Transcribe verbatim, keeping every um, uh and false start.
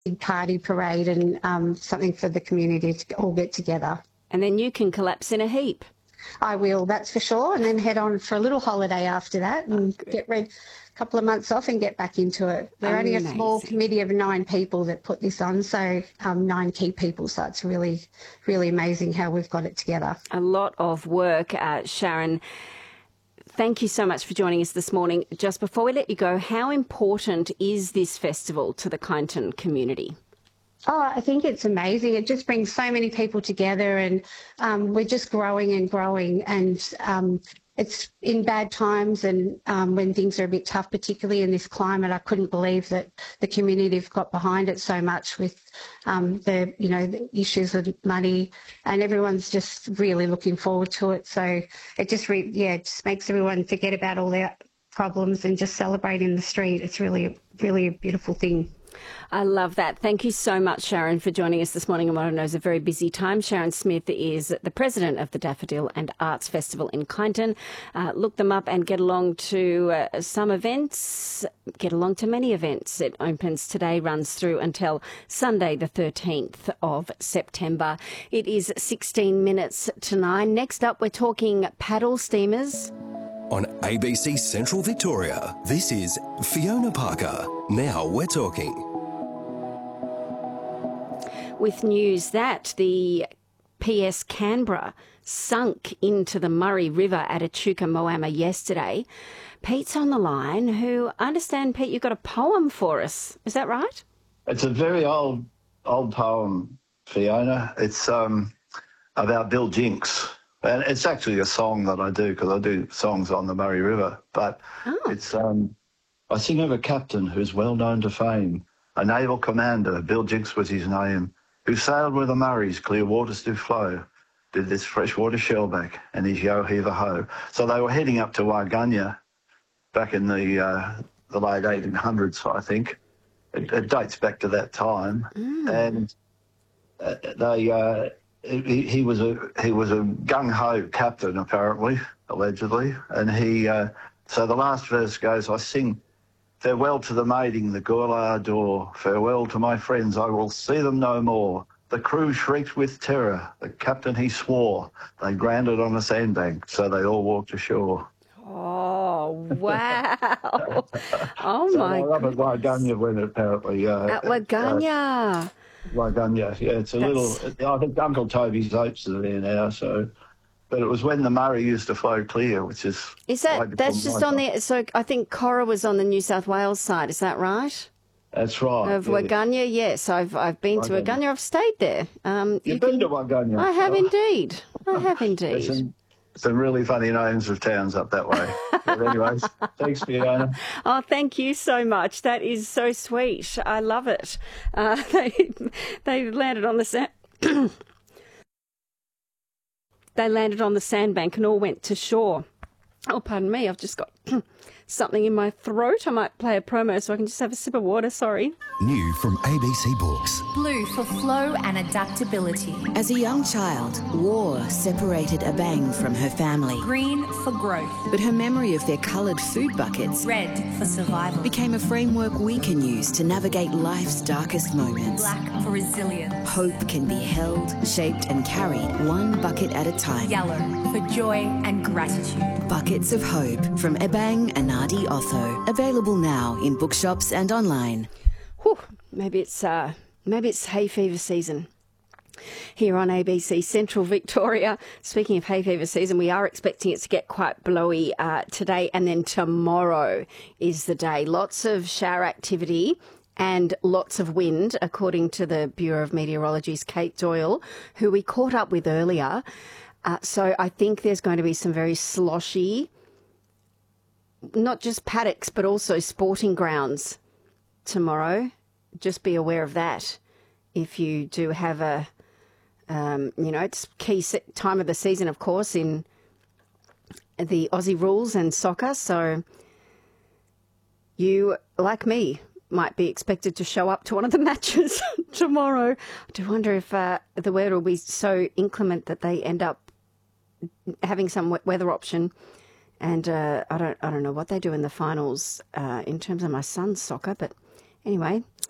big party parade and um, something for the community to all get together. And then you can collapse in a heap. I will, that's for sure, and then head on for a little holiday after that and oh, get ready, a couple of months off and get back into it. We're Amazing. Only a small committee of nine people that put this on, so um, nine key people, so it's really, really amazing how we've got it together. A lot of work, uh, Sharon. Thank you so much for joining us this morning. Just before we let you go, how important is this festival to the Kyneton community? Oh, I think it's amazing. It just brings so many people together, and um, we're just growing and growing. And um, it's in bad times and um, when things are a bit tough, particularly in this climate. I couldn't believe that the community have got behind it so much with um, the, you know, the issues with money, and everyone's just really looking forward to it. So it just, re- yeah, it just makes everyone forget about all their problems and just celebrate in the street. It's really, really a beautiful thing. I love that. Thank you so much, Sharon, for joining us this morning on what I know is a very busy time. Sharon Smith is the president of the Daffodil and Arts Festival in Kyneton. Uh, look them up and get along to uh, some events, get along to many events. It opens today, runs through until Sunday, the thirteenth of September. It is sixteen minutes to nine. Next up, we're talking paddle steamers. On A B C Central Victoria, this is Fiona Parker. Now we're talking. With news that the P S Canberra sunk into the Murray River at Echuca Moama yesterday. Pete's on the line, who I understand, Pete, you've got a poem for us. Is that right? It's a very old old poem, Fiona. It's um, about Bill Jinks. And it's actually a song that I do because I do songs on the Murray River. But oh. it's um, I sing of a captain who's well known to fame, a naval commander, Bill Jinks was his name, who sailed where the Murray's clear waters do flow, did this freshwater shellback and his yo heave a ho. So they were heading up to Warganya back in the uh, the late eighteen hundreds, I think. It, it dates back to that time, mm. and uh, they. Uh, He, he was a he was a gung ho captain, apparently, allegedly, and he. Uh, so the last verse goes: I sing, farewell to the maiding, the girl I adore. Farewell to my friends, I will see them no more. The crew shrieked with terror. The captain he swore. They grounded on a sandbank, so they all walked ashore. Oh wow! Oh so my! I love it, Warganya, when apparently uh, at Warganya. Uh, Warganya, yeah, it's a That's... little. I think Uncle Toby's Oats are there now. So, but it was when the Murray used to flow clear, which is. Is that that's just on the? So I think Cora was on the New South Wales side. Is that right? That's right. Of yeah. Warganya, yes, I've I've been Warganya. to Warganya. I've stayed there. Um, You've you been can... to Warganya? I have oh. indeed. I have indeed. Some, some really funny names of towns up that way. But anyways, thanks, Fiona. Oh, thank you so much. That is so sweet. I love it. Uh, they they landed on the sand. They landed on the sandbank and all went to shore. Oh, pardon me. I've just got something in my throat. I might play a promo so I can just have a sip of water. Sorry. New from A B C Books. Blue for flow and adaptability. As a young child, war separated Abang from her family. Green for growth. But her memory of their coloured food buckets, red for survival, became a framework we can use to navigate life's darkest moments. Black for resilience. Hope can be held, shaped and carried one bucket at a time. Yellow for joy and gratitude. Buckets of Hope from Ebang Anadi Otho. Available now in bookshops and online. Whew, maybe it's uh, maybe it's hay fever season here on A B C Central Victoria. Speaking of hay fever season, we are expecting it to get quite blowy uh, today, and then tomorrow is the day. Lots of shower activity and lots of wind, according to the Bureau of Meteorology's Kate Doyle, who we caught up with earlier. Uh, so I think there's going to be some very sloshy, not just paddocks, but also sporting grounds tomorrow. Just be aware of that if you do have a, um, you know, it's key time of the season, of course, in the Aussie rules and soccer. So you, like me, might be expected to show up to one of the matches tomorrow. I do wonder if uh, the weather will be so inclement that they end up having some weather option. And uh, I don't I don't know what they do in the finals uh, in terms of my son's soccer. But anyway,